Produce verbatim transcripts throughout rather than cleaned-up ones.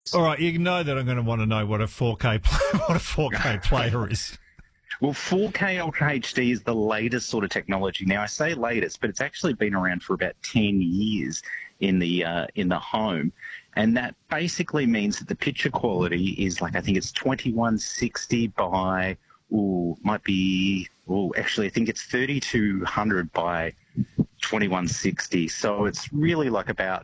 All right, you know that I'm going to want to know what a four K play, what a four K player is. Well, four K Ultra H D is the latest sort of technology. Now, I say latest, but it's actually been around for about ten years in the uh, in the home, and that basically means that the picture quality is like, I think it's twenty-one sixty by, ooh, might be, well, actually, I think it's thirty-two hundred by twenty-one sixty. So it's really like about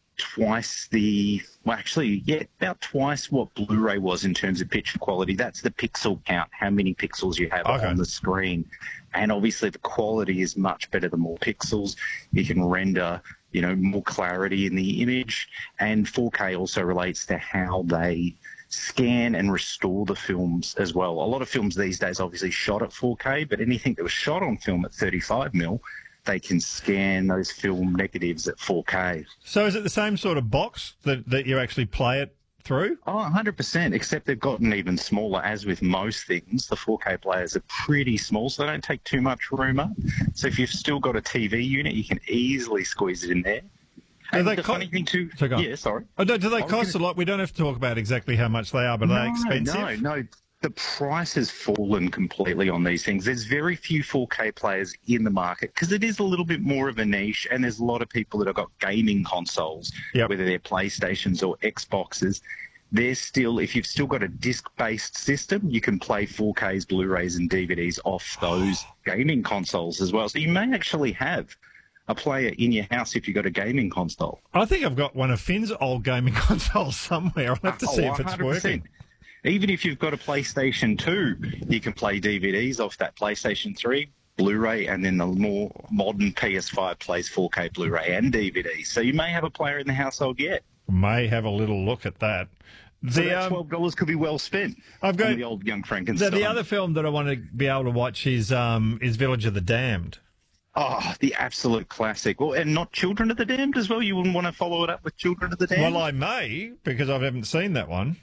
twice the, well, actually, yeah, about twice what Blu-ray was in terms of picture quality. That's the pixel count, how many pixels you have okay. on the screen. And obviously the quality is much better the more pixels. You can render, you know, more clarity in the image. And four K also relates to how they scan and restore the films as well. A lot of films these days obviously shot at four K, but anything that was shot on film at thirty-five mil, they can scan those film negatives at four K. So is it the same sort of box that, that you actually play it through? Oh, one hundred percent, except they've gotten even smaller. As with most things, the four K players are pretty small, so they don't take too much room up. So if you've still got a T V unit, you can easily squeeze it in there. And the co- funny thing too, so yeah, sorry. Oh, do, do they I cost gonna... a lot? We don't have to talk about exactly how much they are, but no, are they expensive? No, no. The price has fallen completely on these things. There's very few four K players in the market because it is a little bit more of a niche, and there's a lot of people that have got gaming consoles, yep. whether they're PlayStations or Xboxes. There's still, if you've still got a disc-based system, you can play four Ks, Blu-rays and D V Ds off those gaming consoles as well. So you may actually have a player in your house if you've got a gaming console. I think I've got one of Finn's old gaming consoles somewhere. I'll have to see oh, if it's working. Even if you've got a PlayStation two, you can play D V Ds off that PlayStation three, Blu-ray, and then the more modern P S five plays four K Blu-ray and D V D. So you may have a player in the household yet. May have a little look at that. The, so that twelve dollars um, could be well spent. I've got the old Young Frankenstein. The, the other film that I want to be able to watch is um, is Village of the Damned. Oh, the absolute classic. Well, and not Children of the Damned as well? You wouldn't want to follow it up with Children of the Damned? Well, I may, because I haven't seen that one.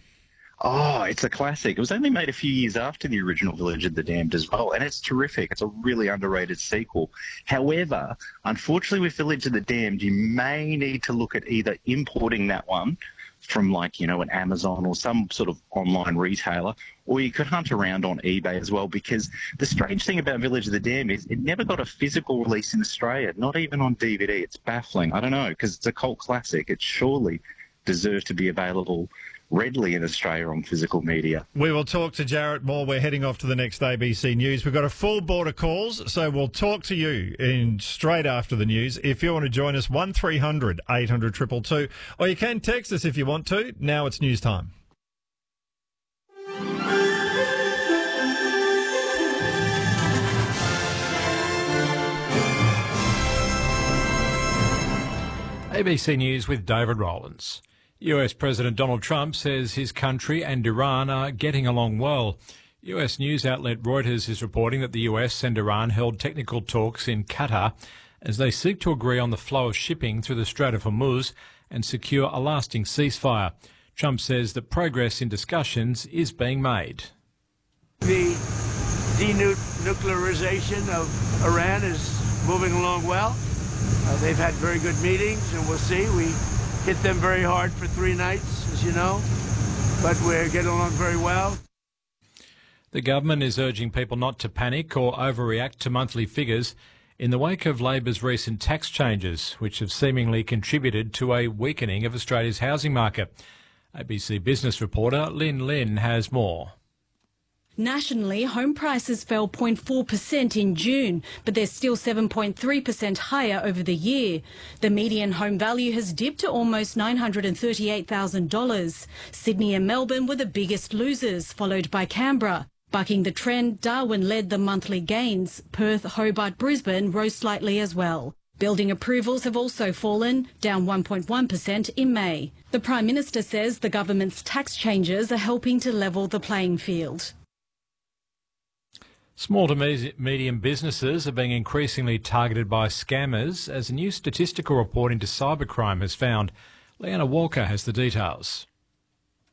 Oh, it's a classic. It was only made a few years after the original Village of the Damned as well, and it's terrific. It's a really underrated sequel. However, unfortunately with Village of the Damned, you may need to look at either importing that one from, like, you know, an Amazon or some sort of online retailer, or you could hunt around on eBay as well, because the strange thing about Village of the Damned is it never got a physical release in Australia, not even on D V D. It's baffling. I don't know, because it's a cult classic. It surely deserves to be available readily in Australia on physical media. We will talk to Jarrett more. We're heading off to the next A B C News. We've got a full board of calls, so we'll talk to you in straight after the news. If you want to join us, one three hundred eight hundred two two two, or you can text us if you want to. Now it's news time. A B C News with David Rowlands. U S President Donald Trump says his country and Iran are getting along well. U S news outlet Reuters is reporting that the U S and Iran held technical talks in Qatar as they seek to agree on the flow of shipping through the Strait of Hormuz and secure a lasting ceasefire. Trump says that progress in discussions is being made. The denuclearization of Iran is moving along well. Uh, they've had very good meetings, and we'll see. We hit them very hard for three nights, as you know, but we're getting along very well. The government is urging people not to panic or overreact to monthly figures in the wake of Labor's recent tax changes, which have seemingly contributed to a weakening of Australia's housing market. A B C Business reporter Lynn Lynn has more. Nationally, home prices fell zero point four percent in June, but they're still seven point three percent higher over the year. The median home value has dipped to almost nine hundred thirty-eight thousand dollars. Sydney and Melbourne were the biggest losers, followed by Canberra. Bucking the trend, Darwin led the monthly gains. Perth, Hobart, Brisbane rose slightly as well. Building approvals have also fallen, down one point one percent in May. The Prime Minister says the government's tax changes are helping to level the playing field. Small to medium businesses are being increasingly targeted by scammers, as a new statistical report into cybercrime has found. Leanna Walker has the details.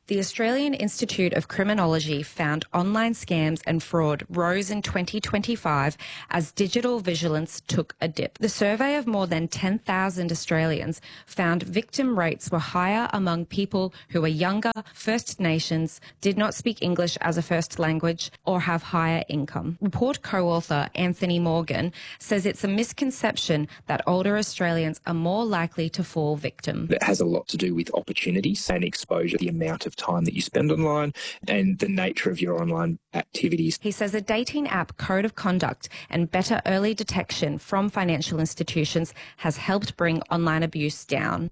The Australian Institute of Criminology found online scams and fraud rose in twenty twenty-five as digital vigilance took a dip. The survey of more than ten thousand Australians found victim rates were higher among people who are younger, First Nations, did not speak English as a first language, or have higher income. Report co-author Anthony Morgan says it's a misconception that older Australians are more likely to fall victim. It has a lot to do with opportunities and exposure, the amount of time that you spend online and the nature of your online activities. He says a dating app code of conduct and better early detection from financial institutions has helped bring online abuse down.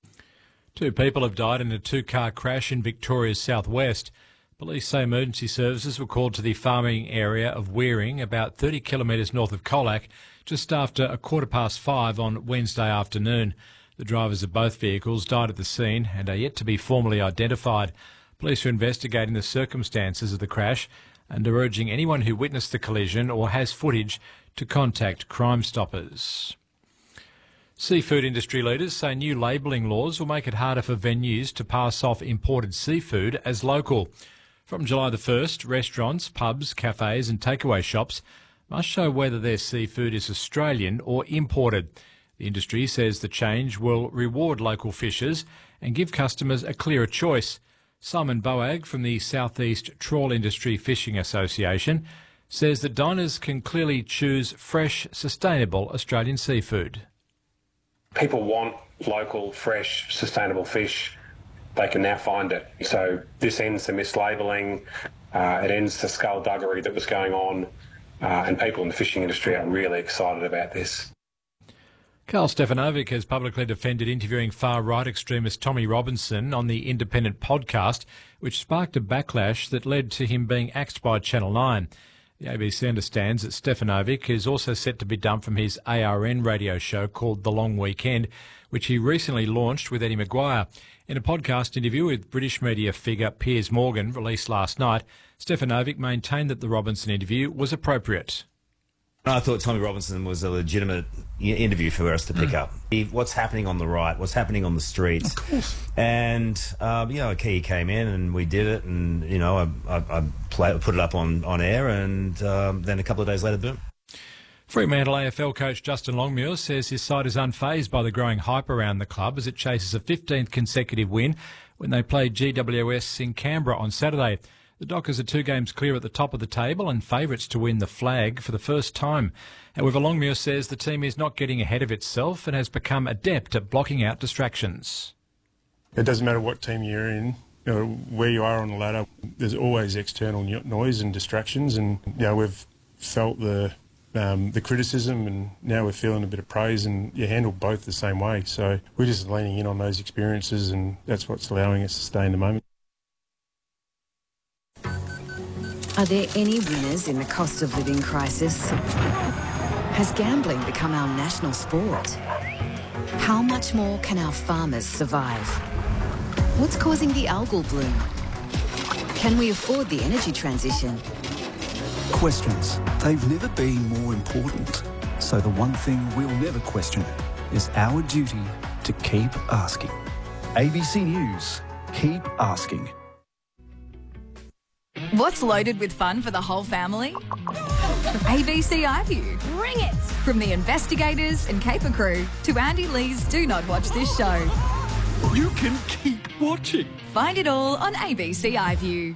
Two people have died in a two-car crash in Victoria's southwest. Police say emergency services were called to the farming area of Wearing, about thirty kilometres north of Colac, just after a quarter past five on Wednesday afternoon. The drivers of both vehicles died at the scene and are yet to be formally identified. Police are investigating the circumstances of the crash and are urging anyone who witnessed the collision or has footage to contact Crime Stoppers. Seafood industry leaders say new labelling laws will make it harder for venues to pass off imported seafood as local. From July the first, restaurants, pubs, cafes and takeaway shops must show whether their seafood is Australian or imported. The industry says the change will reward local fishers and give customers a clearer choice. Simon Boag from the South East Trawl Industry Fishing Association says that diners can clearly choose fresh, sustainable Australian seafood. People want local, fresh, sustainable fish. They can now find it. So this ends the mislabelling, uh, it ends the skullduggery that was going on, uh, and people in the fishing industry are really excited about this. Karl Stefanovic has publicly defended interviewing far-right extremist Tommy Robinson on the Independent podcast, which sparked a backlash that led to him being axed by Channel nine. The A B C understands that Stefanovic is also set to be dumped from his A R N radio show called The Long Weekend, which he recently launched with Eddie Maguire. In a podcast interview with British media figure Piers Morgan released last night, Stefanovic maintained that the Robinson interview was appropriate. I thought Tommy Robinson was a legitimate interview for us to pick mm. up. What's happening on the right, what's happening on the streets. Of course. And, um, you know, he came in and we did it and, you know, I, I, I play, put it up on, on air and um, then a couple of days later, boom. Fremantle A F L coach Justin Longmuir says his side is unfazed by the growing hype around the club as it chases a fifteenth consecutive win when they played G W S in Canberra on Saturday. The Dockers are two games clear at the top of the table and favourites to win the flag for the first time. However, Longmuir says the team is not getting ahead of itself and has become adept at blocking out distractions. It doesn't matter what team you're in, you know, where you are on the ladder, there's always external noise and distractions, and you know, we've felt the um, the criticism and now we're feeling a bit of praise, and you handle both the same way. So we're just leaning in on those experiences, and that's what's allowing us to stay in the moment. Are there any winners in the cost of living crisis? Has gambling become our national sport? How much more can our farmers survive? What's causing the algal bloom? Can we afford the energy transition? Questions. They've never been more important. So the one thing we'll never question is our duty to keep asking. A B C News. Keep asking. What's loaded with fun for the whole family? A B C iView. Bring it! From the investigators and caper crew to Andy Lee's Do Not Watch This Show. You can keep watching. Find it all on A B C iView.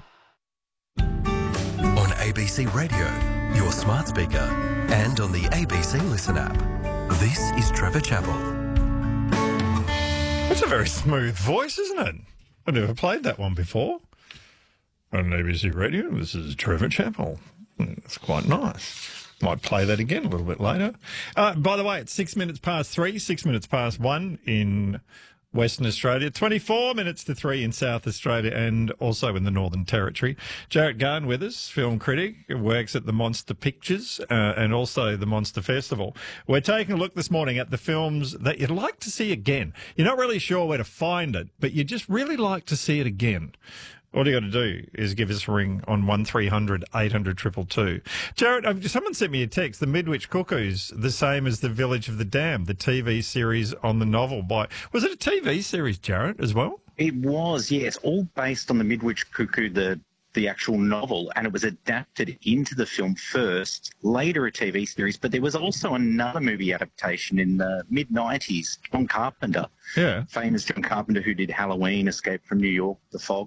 On A B C Radio, your smart speaker, and on the A B C Listen app. This is Trevor Chappell. That's a very smooth voice, isn't it? I've never played that one before. On A B C Radio, this is Trevor Chappell. It's quite nice. Might play that again a little bit later. Uh, by the way, it's six minutes past three, six minutes past one in Western Australia, twenty-four minutes to three in South Australia and also in the Northern Territory. Jarrett Garn with us, film critic, works at the Monster Pictures uh, and also the Monster Festival. We're taking a look this morning at the films that you'd like to see again. You're not really sure where to find it, but you just really like to see it again. All you got to do is give us a ring on one three hundred eight hundred two two two. Jared, uh, someone sent me a text. The Midwich Cuckoos, the same as The Village of the Damned, the T V series on the novel by... Was it a T V series, Jared, as well? It was, yes, all based on the Midwich Cuckoo, the the actual novel, and it was adapted into the film first, later a T V series, but there was also another movie adaptation in the mid nineties, John Carpenter. Yeah. Famous John Carpenter, who did Halloween, Escape from New York, The Fog.